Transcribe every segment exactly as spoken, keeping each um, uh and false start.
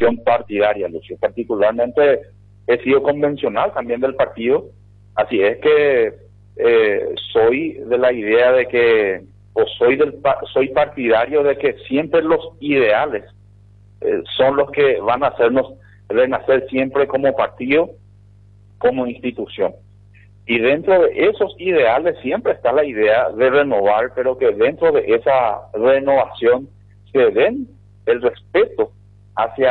institución partidaria, Lucio. Particularmente he sido convencional también del partido, así es que eh, soy de la idea de que, o soy, del, soy partidario de que siempre los ideales eh, son los que van a hacernos renacer siempre como partido, como institución. Y dentro de esos ideales siempre está la idea de renovar, pero que dentro de esa renovación se den el respeto hacia,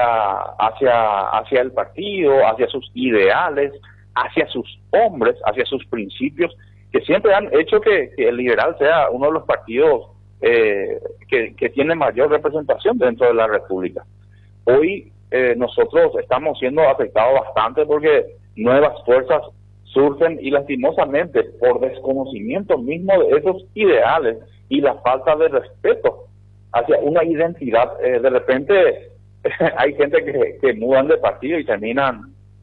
hacia, hacia el partido, hacia sus ideales, hacia sus hombres, hacia sus principios, que siempre han hecho que, que el liberal sea uno de los partidos eh, que, que tiene mayor representación dentro de la República. Hoy eh, nosotros estamos siendo afectados bastante porque nuevas fuerzas surgen y lastimosamente por desconocimiento mismo de esos ideales y la falta de respeto hacia una identidad, eh, de repente hay gente que, que mudan de partido y terminan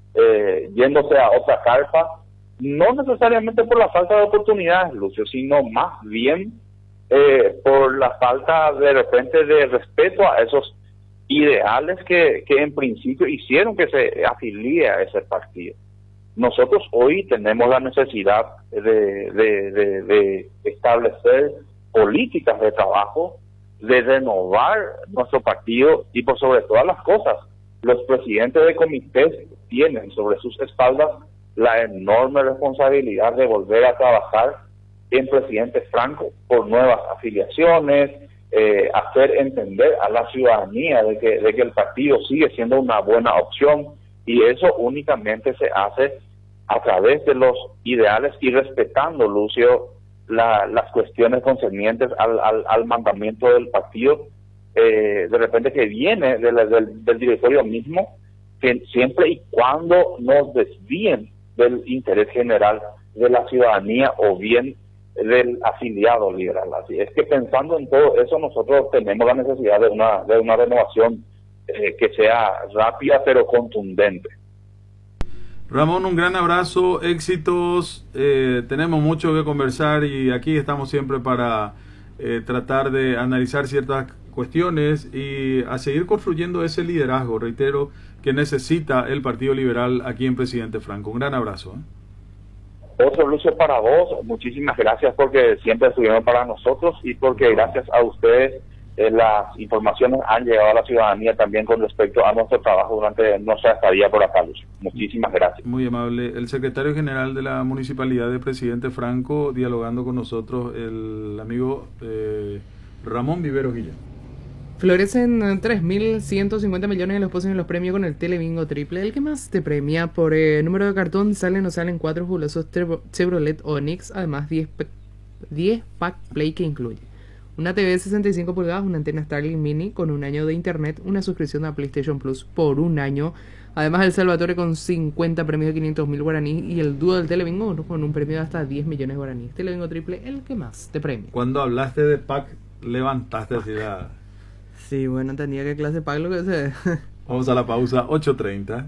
eh, yéndose a otra carpa, no necesariamente por la falta de oportunidades, Lucio, sino más bien eh, por la falta de repente de respeto a esos ideales que, que en principio hicieron que se afilie a ese partido. Nosotros hoy tenemos la necesidad de, de, de, de establecer políticas de trabajo, de renovar nuestro partido y por sobre todas las cosas, los presidentes de comités tienen sobre sus espaldas la enorme responsabilidad de volver a trabajar en Presidente Franco por nuevas afiliaciones, eh, hacer entender a la ciudadanía de que, de que el partido sigue siendo una buena opción. Y eso únicamente se hace a través de los ideales y respetando, Lucio, la, las cuestiones concernientes al, al, al mandamiento del partido, eh, de repente que viene de la, del, del directorio mismo, que siempre y cuando nos desvíen del interés general de la ciudadanía o bien del afiliado liberal. Así es que pensando en todo eso, nosotros tenemos la necesidad de una, de una renovación Eh, que sea rápida pero contundente. Ramón, un gran abrazo, éxitos, eh, tenemos mucho que conversar y aquí estamos siempre para eh, tratar de analizar ciertas cuestiones y a seguir construyendo ese liderazgo, reitero, que necesita el Partido Liberal aquí en Presidente Franco. Un gran abrazo. ¿eh? Otro, Lucio, para vos, muchísimas gracias porque siempre estuvieron para nosotros y porque gracias a ustedes Eh, las informaciones han llegado a la ciudadanía también con respecto a nuestro trabajo durante nuestra estadía por acá, Lucio. Muchísimas gracias. Muy amable. El secretario general de la Municipalidad de Presidente Franco, dialogando con nosotros, el amigo eh, Ramón Vivero Guillén. Florecen tres mil ciento cincuenta millones de los pozos en los premios con el Telebingo Triple. El que más te premia por eh, número de cartón, salen o salen cuatro jugosos Chevrolet Onix, además diez pack play que incluye una T V de sesenta y cinco pulgadas, una antena Starlink Mini con un año de internet, una suscripción a PlayStation Plus por un año, además el Salvatore con cincuenta premios de quinientos mil guaraníes y el dúo del Telebingo con un premio de hasta diez millones de guaraníes. Telebingo Triple, el que más te premia. Cuando hablaste de pack, levantaste así la... Sí, bueno, entendía qué clase de pack lo que se... Vamos a la pausa, ocho treinta.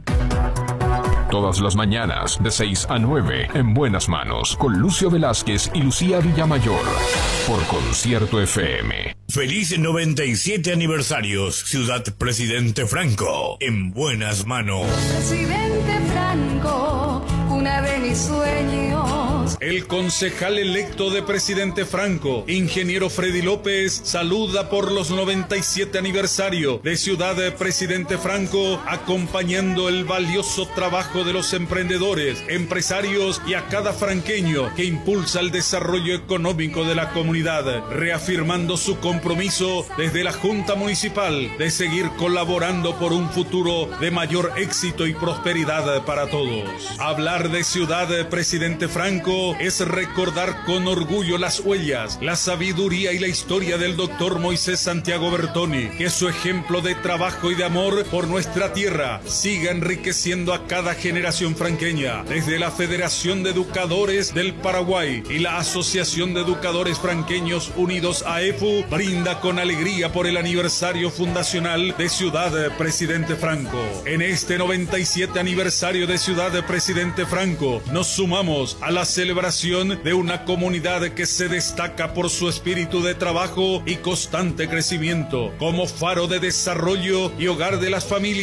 Todas las mañanas, de seis a nueve, en Buenas Manos, con Lucio Velázquez y Lucía Villamayor, por Concierto F M. Feliz noventa y siete aniversarios, Ciudad Presidente Franco, en Buenas Manos. Presidente Franco, una de mis sueños. El concejal electo de Presidente Franco, ingeniero Freddy López, saluda por los noventa y siete aniversario de Ciudad de Presidente Franco, acompañando el valioso trabajo de los emprendedores, empresarios y a cada franqueño que impulsa el desarrollo económico de la comunidad, reafirmando su compromiso desde la Junta Municipal de seguir colaborando por un futuro de mayor éxito y prosperidad para todos. Hablar de Ciudad de Presidente Franco es recordar con orgullo las huellas, la sabiduría y la historia del doctor Moisés Santiago Bertoni, que su ejemplo de trabajo y de amor por nuestra tierra siga enriqueciendo a cada generación franqueña. Desde la Federación de Educadores del Paraguay y la Asociación de Educadores Franqueños Unidos A E F U, brinda con alegría por el aniversario fundacional de Ciudad de Presidente Franco. En este noventa y siete aniversario de Ciudad de Presidente Franco, nos sumamos a la celebración de una comunidad que se destaca por su espíritu de trabajo y constante crecimiento, como faro de desarrollo y hogar de las familias